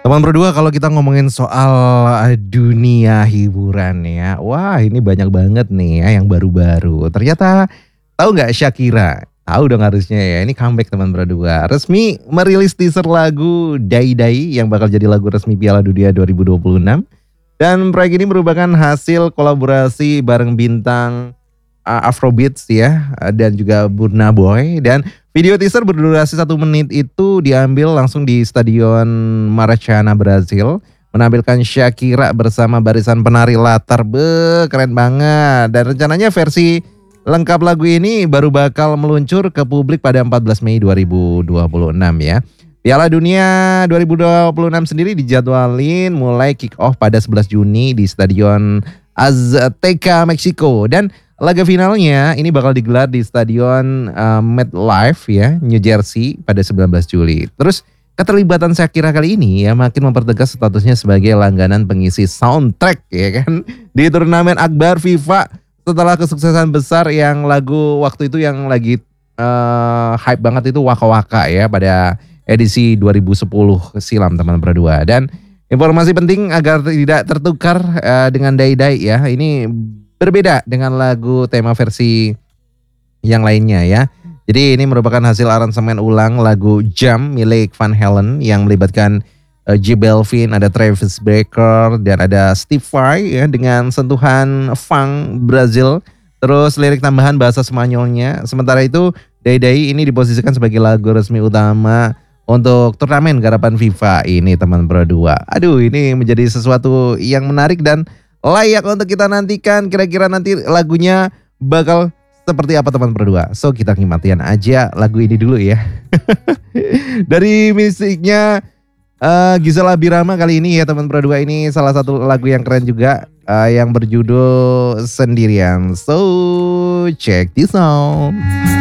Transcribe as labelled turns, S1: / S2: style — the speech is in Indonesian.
S1: Teman berdua kalau kita ngomongin soal dunia hiburan ya, wah ini banyak banget nih ya yang baru-baru. Ternyata tahu nggak Shakira? Tahu dong harusnya ya, ini comeback teman berdua. Resmi merilis teaser lagu Dai Dai yang bakal jadi lagu resmi Piala Dunia 2026. Dan proyek ini merupakan hasil kolaborasi bareng bintang Afrobeats ya dan juga Burna Boy. Dan video teaser berdurasi 1 menit itu diambil langsung di Stadion Maracanã, Brazil, menampilkan Shakira bersama barisan penari latar. Keren banget. Dan rencananya versi lengkap lagu ini baru bakal meluncur ke publik pada 14 Mei 2026 ya. Piala Dunia 2026 sendiri dijadwalin mulai kick off pada 11 Juni di Stadion Azteca, Meksiko. Dan laga finalnya ini bakal digelar di Stadion MetLife ya, New Jersey pada 19 Juli. Terus keterlibatan Shakira kali ini ya makin mempertegas statusnya sebagai langganan pengisi soundtrack ya kan di turnamen akbar FIFA setelah kesuksesan besar yang lagu waktu itu yang lagi hype banget itu Waka Waka ya pada edisi 2010 silam teman berdua. Dan informasi penting agar tidak tertukar dengan Dai Dai ya, ini berbeda dengan lagu tema versi yang lainnya ya. Jadi ini merupakan hasil aransemen ulang lagu Jump milik Van Halen yang melibatkan J Balvin, ada Travis Barker dan ada Steve Vai ya dengan sentuhan funk Brazil. Terus lirik tambahan bahasa Spanyolnya. Sementara itu Dai Dai ini diposisikan sebagai lagu resmi utama untuk turnamen garapan FIFA ini teman berdua. Aduh, ini menjadi sesuatu yang menarik dan layak untuk kita nantikan. Kira-kira nanti lagunya bakal seperti apa teman berdua. So kita nikmatin aja lagu ini dulu ya. Dari musiknya Gisela Birama kali ini ya teman berdua, ini salah satu lagu yang keren juga yang berjudul Sendirian. So check this out.